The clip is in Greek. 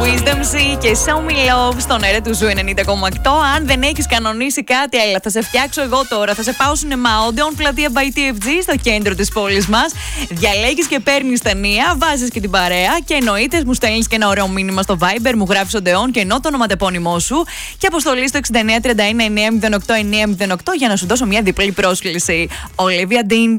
Wisdom C και Show Me Love στον αέρα του Ζου 90,8. Αν δεν έχεις κανονίσει κάτι, έλα, θα σε φτιάξω εγώ τώρα. Θα σε πάω σινεμά Odeon, πλατεία by TFG, στο κέντρο της πόλης μας. Διαλέγεις και παίρνεις ταινία, βάζεις και την παρέα και εννοείται μου στέλνεις και ένα ωραίο μήνυμα στο Viber, μου γράφεις Odeon και ενώ το ονοματεπώνυμό σου και αποστολή στο 6931 908 908 για να σου δώσω μια διπλή πρόσκληση. Olivia Dean